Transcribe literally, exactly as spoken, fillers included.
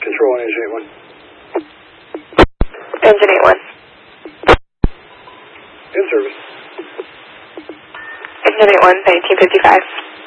Control on Engine eight one. Engine eight one. In service. Engine eight one, nineteen fifty-five.